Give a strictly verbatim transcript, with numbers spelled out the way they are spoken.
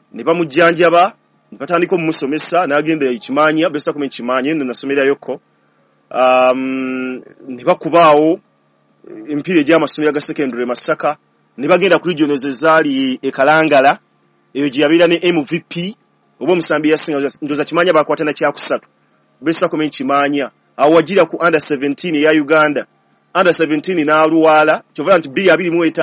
ne bamujjanjaba ne batandika omusomesa n'agenda ekimanya besa kuma ekimanya nno nasomera yokko um ne bakubaawo empire gy'amasomero ga secondary Masaka ne bagenda ku regionals ezaali e Kalangala eyo gyabira ne M V P obo musambi yasinga ndoza kimanya bakwatana kya kusatu besa kuma ekimanya awajira ku under seventeen ya Uganda under seventeen na Luwala kyova nti B abiri mu